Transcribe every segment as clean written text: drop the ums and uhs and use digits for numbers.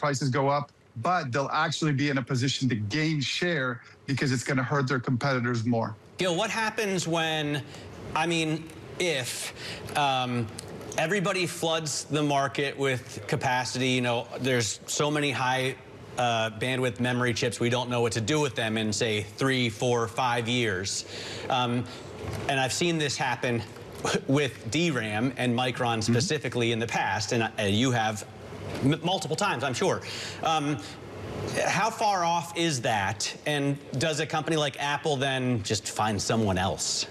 prices go up, but they'll actually be in a position to gain share because it's going to hurt their competitors more. Gil, what happens when, I mean, if everybody floods the market with capacity? You know, there's so many high bandwidth memory chips, we don't know what to do with them in, say, 3, 4, 5 years. And I've seen this happen with DRAM and Micron specifically in the past, and you have multiple times, I'm sure. How far off is that? And does a company like Apple then just find someone else?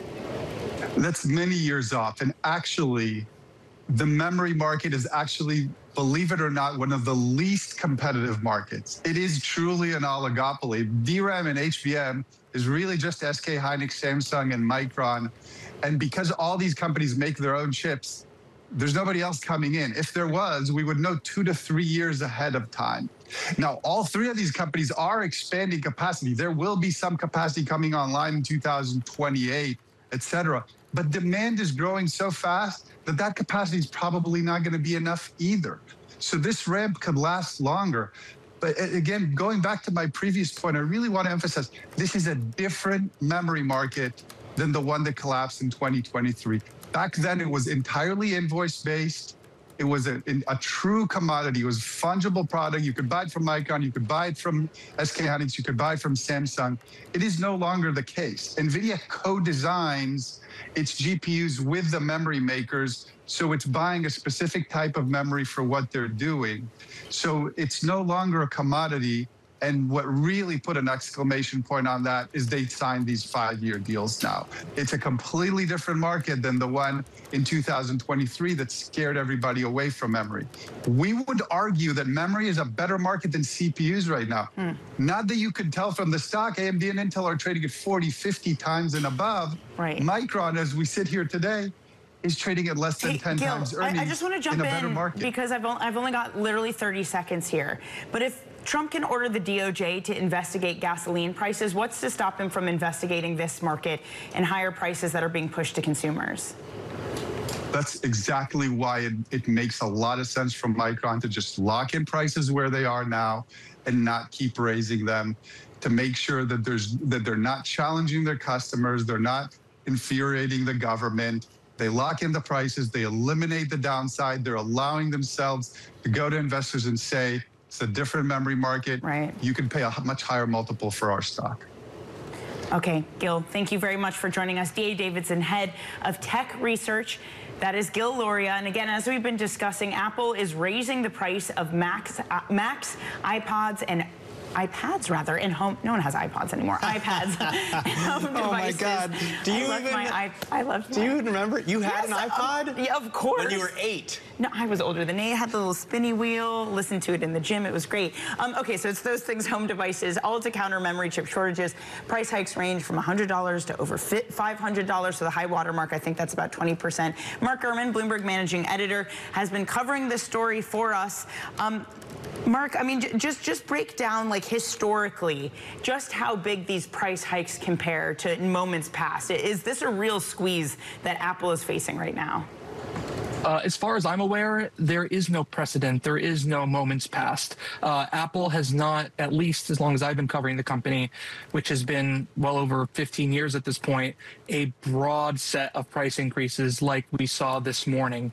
That's many years off. And actually, the memory market is actually, believe it or not, one of the least competitive markets. It is truly an oligopoly. DRAM and HBM is really just SK Hynix, Samsung, and Micron. And because all these companies make their own chips, there's nobody else coming in. If there was, we would know 2 to 3 years ahead of time. Now, all three of these companies are expanding capacity. There will be some capacity coming online in 2028, et cetera. But demand is growing so fast that that capacity is probably not going to be enough either. So this ramp could last longer. But again, going back to my previous point, I really want to emphasize this is a different memory market than the one that collapsed in 2023. Back then, it was entirely invoice-based. It was a true commodity. It was a fungible product. You could buy it from Micron. You could buy it from SK Hynix. You could buy it from Samsung. It is no longer the case. NVIDIA co-designs its GPUs with the memory makers, so it's buying a specific type of memory for what they're doing. So it's no longer a commodity. And what really put an exclamation point on that is they signed these 5-year deals now. It's a completely different market than the one in 2023 that scared everybody away from memory. We would argue that memory is a better market than CPUs right now. Not that you could tell from the stock, AMD and Intel are trading at 40, 50 times and above. Right. Micron, as we sit here today, is trading at less than 10 times earnings. I just want to jump in because I've only got literally 30 seconds here. But if Trump can order the DOJ to investigate gasoline prices, what's to stop him from investigating this market and higher prices that are being pushed to consumers? That's exactly why it makes a lot of sense from Micron to just lock in prices where they are now and not keep raising them, to make sure that they're not challenging their customers, they're not infuriating the government. They lock in the prices, they eliminate the downside, they're allowing themselves to go to investors and say, it's a different memory market. Right. You can pay a much higher multiple for our stock. Okay, Gil, thank you very much for joining us. D.A. Davidson, head of tech research. That is Gil Luria. And again, as we've been discussing, Apple is raising the price of Macs, iPods, and iPads rather in home. No one has iPods anymore. iPads. Oh my God! Do you even remember? You had an iPod? Yeah, of course. When you were 8. No, I was older than 8. I had the little spinny wheel. Listened to it in the gym. It was great. Okay, so it's those things, home devices, all to counter memory chip shortages. Price hikes range from $100 to over $500. So the high water mark, I think that's about 20%. Mark Gurman, Bloomberg managing editor, has been covering this story for us. Mark, I mean, just break down, like, historically, just how big these price hikes compare to moments past. Is this a real squeeze that Apple is facing right now? As far as I'm aware, there is no precedent. There is no moments past. Apple has not, at least as long as I've been covering the company, which has been well over 15 years at this point, a broad set of price increases like we saw this morning.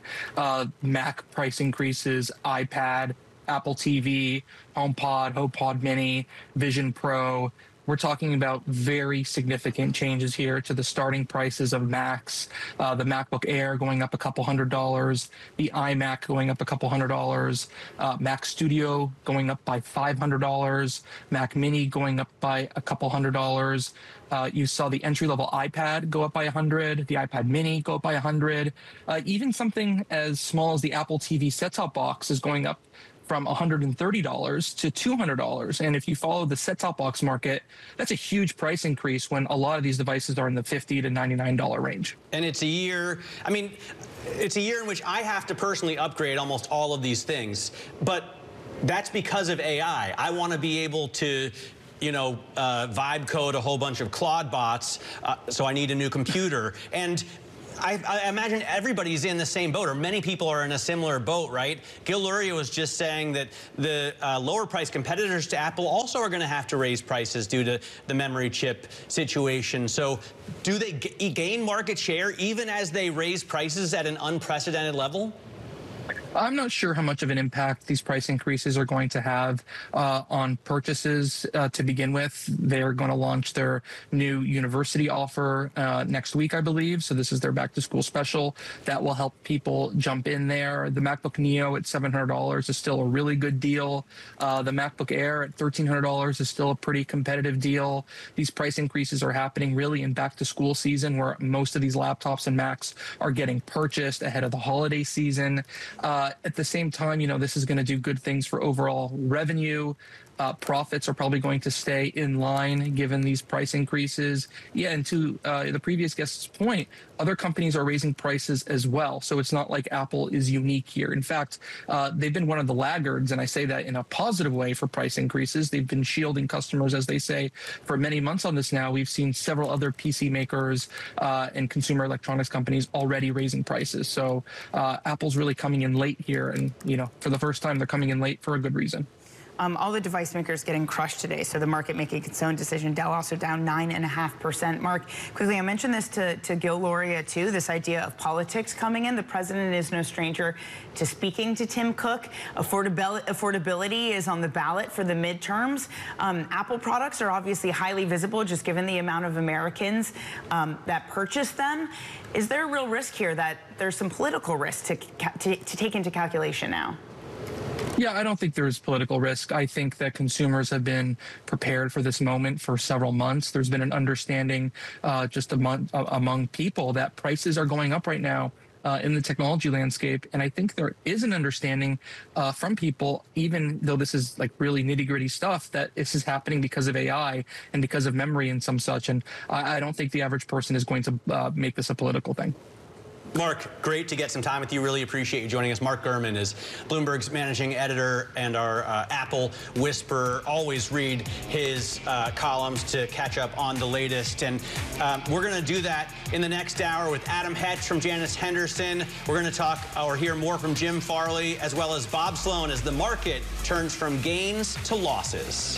Mac price increases, iPad, Apple TV, HomePod Mini, Vision Pro. We're talking about very significant changes here to the starting prices of Macs, the MacBook Air going up a couple $100, the iMac going up a couple $100, Mac Studio going up by $500, Mac Mini going up by a couple $100. You saw the entry-level iPad go up by $100, the iPad Mini go up by $100. Even something as small as the Apple TV set-top box is going up from $130 to $200. And if you follow the set-top box market, that's a huge price increase when a lot of these devices are in the $50 to $99 range. And it's a year, I mean, it's a year in which I have to personally upgrade almost all of these things. But that's because of AI. I want to be able to, you know, vibe code a whole bunch of Claude bots, so I need a new computer. And I imagine everybody's in the same boat, or many people are in a similar boat, right? Gil Luria was just saying that the lower price competitors to Apple also are going to have to raise prices due to the memory chip situation. So do they gain market share even as they raise prices at an unprecedented level? I'm not sure how much of an impact these price increases are going to have on purchases to begin with. They're going to launch their new university offer next week, I believe. So this is their back to school special that will help people jump in there. The MacBook Neo at $700 is still a really good deal. The MacBook Air at $1,300 is still a pretty competitive deal. These price increases are happening really in back to school season, where most of these laptops and Macs are getting purchased ahead of the holiday season. At the same time, this is going to do good things for overall revenue. Profits are probably going to stay in line given these price increases. Yeah, and to the previous guest's point, other companies are raising prices as well. So it's not like Apple is unique here. In fact, they've been one of the laggards, and I say that in a positive way, for price increases. They've been shielding customers, as they say, for many months on this now. We've seen several other PC makers and consumer electronics companies already raising prices. So Apple's really coming in late here, and for the first time, they're coming in late for a good reason. All the device makers getting crushed today, so the market making its own decision. Dell also down 9.5%. Mark, quickly, I mentioned this to Gil Luria too, this idea of politics coming in. The president is no stranger to speaking to Tim Cook. Affordability is on the ballot for the midterms. Apple products are obviously highly visible, just given the amount of Americans that purchase them. Is there a real risk here that there's some political risk to take into calculation now? Yeah, I don't think there's political risk. I think that consumers have been prepared for this moment for several months. There's been an understanding just among people that prices are going up right now in the technology landscape. And I think there is an understanding from people, even though this is like really nitty-gritty stuff, that this is happening because of AI and because of memory and some such. And I don't think the average person is going to make this a political thing. Mark, great to get some time with you. Really appreciate you joining us. Mark Gurman is Bloomberg's managing editor and our Apple whisperer. Always read his columns to catch up on the latest. And we're going to do that in the next hour with Adam Hetch from Janus Henderson. We're going to talk or hear more from Jim Farley, as well as Bob Sloan, as the market turns from gains to losses.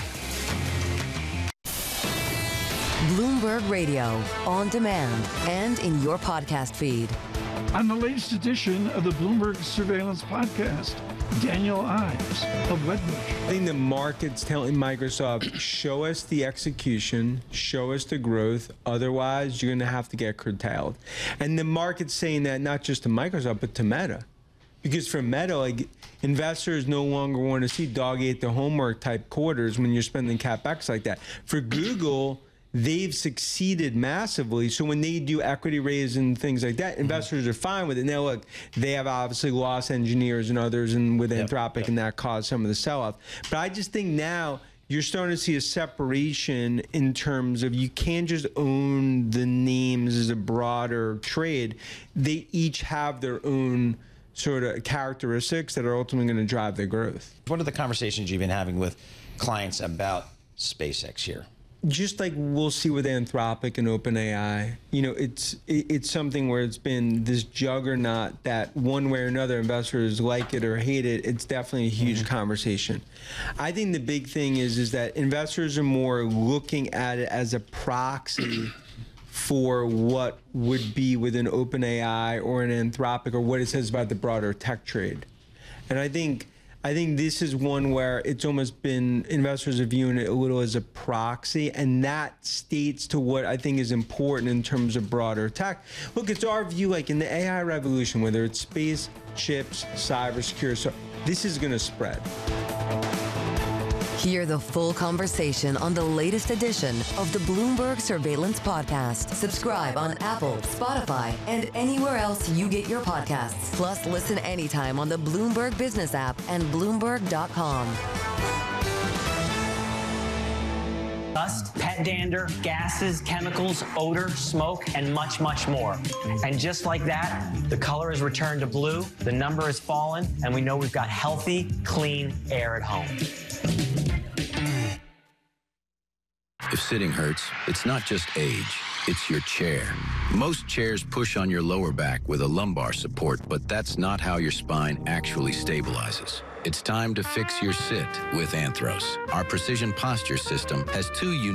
Bloomberg Radio, on demand and in your podcast feed. On the latest edition of the Bloomberg Surveillance Podcast, Daniel Ives of Wedbush. I think the market's telling Microsoft, show us the execution, show us the growth, otherwise you're going to have to get curtailed. And the market's saying that not just to Microsoft, but to Meta. Because for Meta, investors no longer want to see dog ate the homework type quarters when you're spending CapEx like that. For Google, they've succeeded massively. So when they do equity raise and things like that, investors are fine with it. Now, look, they have obviously lost engineers and others and with Anthropic, and that caused some of the sell-off. But I just think now you're starting to see a separation in terms of you can't just own the names as a broader trade. They each have their own sort of characteristics that are ultimately going to drive their growth. What are the conversations you've been having with clients about SpaceX here? Just like we'll see with Anthropic and OpenAI, it's something where it's been this juggernaut that one way or another investors like it or hate it. It's definitely a huge conversation. I think the big thing is that investors are more looking at it as a proxy for what would be within OpenAI or an Anthropic or what it says about the broader tech trade. And I think this is one where it's almost been investors are viewing it a little as a proxy, and that states to what I think is important in terms of broader tech. Look, it's our view, like in the AI revolution, whether it's space, chips, cybersecurity, so this is going to spread. Hear the full conversation on the latest edition of the Bloomberg Surveillance Podcast. Subscribe on Apple, Spotify, and anywhere else you get your podcasts. Plus, listen anytime on the Bloomberg Business app and Bloomberg.com. Dust, pet dander, gases, chemicals, odor, smoke, and much, much more. And just like that, the color has returned to blue, the number has fallen, and we know we've got healthy, clean air at home. If sitting hurts, it's not just age. It's your chair. Most chairs push on your lower back with a lumbar support, but that's not how your spine actually stabilizes. It's time to fix your sit with Anthros. Our precision posture system has two unique